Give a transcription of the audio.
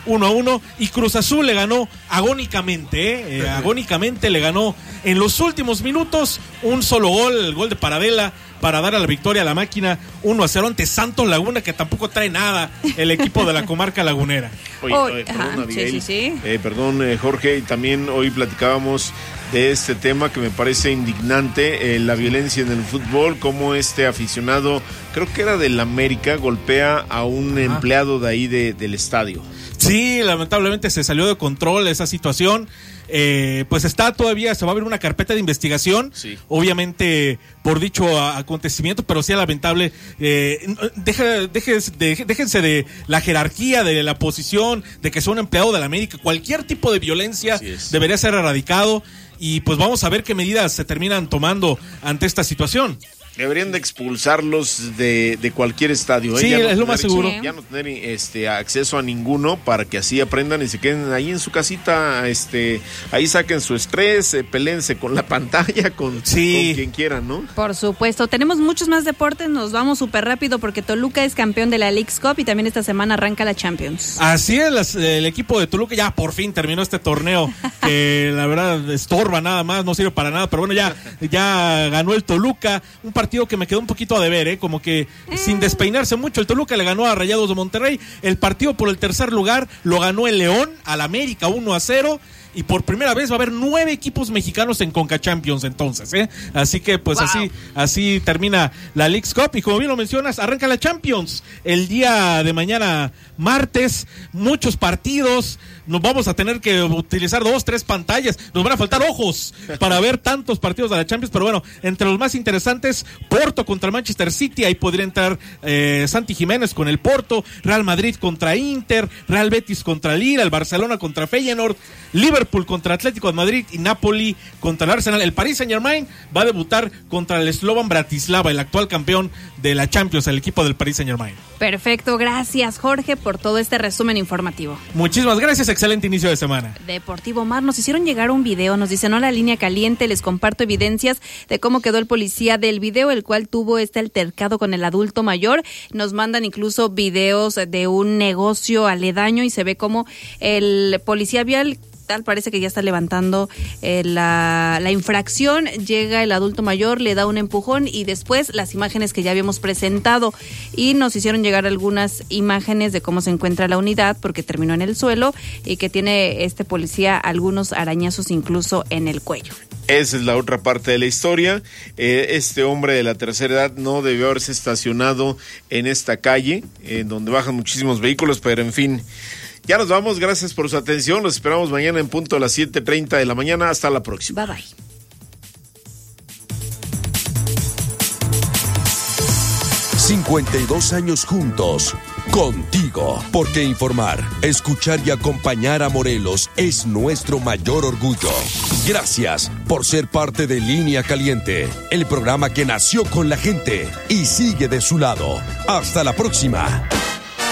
1-1, y Cruz Azul le ganó agónicamente, agónicamente le ganó en los últimos minutos un solo gol, el gol de Paradela, para dar a la victoria a la máquina 1-0 ante Santos Laguna, que tampoco trae nada el equipo de la comarca lagunera. Oye, perdón, Abigail, sí. Perdón, Jorge, y también hoy platicábamos de este tema que me parece indignante, la violencia en el fútbol, como este aficionado, creo que era del América, golpea a un empleado de ahí del estadio. Sí, lamentablemente se salió de control esa situación. Pues está todavía, se va a abrir una carpeta de investigación, sí, obviamente por dicho acontecimiento, pero sí es lamentable. Déjense de la jerarquía, de la posición, de que sea un empleado de la América. Cualquier tipo de violencia debería ser erradicado, y pues vamos a ver qué medidas se terminan tomando ante esta situación. Deberían de expulsarlos de cualquier estadio. Sí, es lo más seguro. Ya no tener acceso a ninguno, para que así aprendan y se queden ahí en su casita, ahí saquen su estrés, peléense con la pantalla, con quien quieran, ¿no? Por supuesto. Tenemos muchos más deportes, nos vamos súper rápido porque Toluca es campeón de la Leagues Cup y también esta semana arranca la Champions. Así es, el equipo de Toluca ya por fin terminó este torneo, que la verdad estorba nada más, no sirve para nada, pero bueno, ya ganó el Toluca, un partido que me quedó un poquito a deber, como que sin despeinarse mucho. El Toluca le ganó a Rayados de Monterrey. El partido por el tercer lugar lo ganó el León al América 1-0. Y por primera vez va a haber 9 equipos mexicanos en Conca Champions entonces, Así que pues así termina la Leagues Cup, y como bien lo mencionas, arranca la Champions el día de mañana martes, muchos partidos, nos vamos a tener que utilizar 2-3 pantallas, nos van a faltar ojos para ver tantos partidos de la Champions, pero bueno, entre los más interesantes, Porto contra Manchester City, ahí podría entrar Santi Jiménez con el Porto, Real Madrid contra Inter, Real Betis contra Lille, el Barcelona contra Feyenoord, Liverpool contra Atlético de Madrid y Napoli contra el Arsenal. El Paris Saint-Germain va a debutar contra el Slovan Bratislava, el actual campeón de la Champions, el equipo del Paris Saint-Germain. Perfecto, gracias Jorge por todo este resumen informativo. Muchísimas gracias, excelente inicio de semana. Deportivo Mar, nos hicieron llegar un video, nos dicen: hola, línea caliente, les comparto evidencias de cómo quedó el policía del video, el cual tuvo este altercado con el adulto mayor. Nos mandan incluso videos de un negocio aledaño y se ve como el policía vial parece que ya está levantando la infracción, llega el adulto mayor, le da un empujón y después las imágenes que ya habíamos presentado, y nos hicieron llegar algunas imágenes de cómo se encuentra la unidad, porque terminó en el suelo y que tiene este policía algunos arañazos incluso en el cuello. Esa es la otra parte de la historia. Este hombre de la tercera edad no debió haberse estacionado en esta calle, en donde bajan muchísimos vehículos, pero en fin. Ya nos vamos, gracias por su atención, los esperamos mañana en punto a las 7:30 de la mañana, hasta la próxima. Bye bye. 52 años juntos, contigo, porque informar, escuchar y acompañar a Morelos es nuestro mayor orgullo. Gracias por ser parte de Línea Caliente, el programa que nació con la gente y sigue de su lado. Hasta la próxima.